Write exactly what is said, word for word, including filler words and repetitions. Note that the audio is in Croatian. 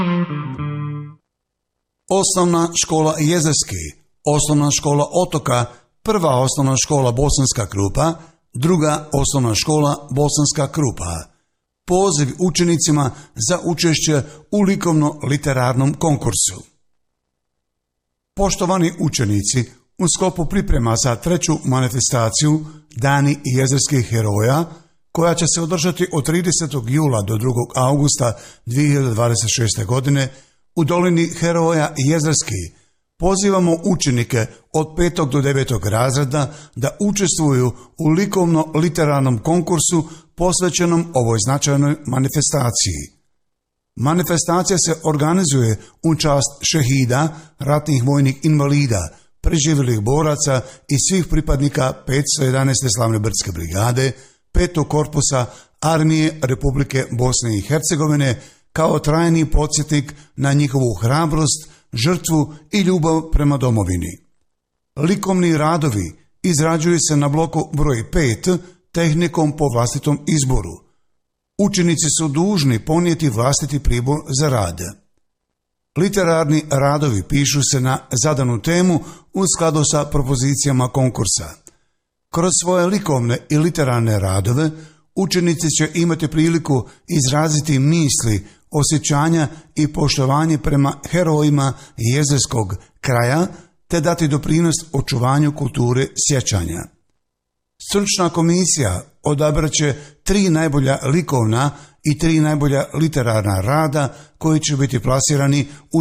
Osnovna škola Jezerski, osnovna škola Otoka, prva osnovna škola Bosanska Krupa, druga osnovna škola Bosanska Krupa. Poziv učenicima za učešće u likovno-literarnom konkursu. Poštovani učenici, u sklopu priprema za treću manifestaciju Dani jezerskih heroja, koja će se održati od tridesetog jula do drugog augusta dvije hiljade dvadeset šeste. godine u dolini heroja Jezerski, pozivamo učenike od petog do devetog razreda da učestvuju u likovno-literarnom konkursu posvećenom ovoj značajnoj manifestaciji. Manifestacija se organizuje u čast šehida, ratnih vojnih invalida, preživjelih boraca i svih pripadnika petsto jedanaeste slavne brdske brigade, petog korpusa Armije Republike Bosne i Hercegovine, kao trajni podsjetnik na njihovu hrabrost, žrtvu i ljubav prema domovini. Likovni radovi izrađuju se na bloku broj pet tehnikom po vlastitom izboru. Učenici su dužni ponijeti vlastiti pribor za rad. Literarni radovi pišu se na zadanu temu u skladu sa propozicijama konkursa. Kroz svoje likovne i literarne radove učenici će imati priliku izraziti misli, osjećanja i poštovanje prema herojima jezerskog kraja te dati doprinos očuvanju kulture sjećanja. Stručna komisija odabrat će tri najbolja likovna i tri najbolja literarna rada koji će biti plasirani u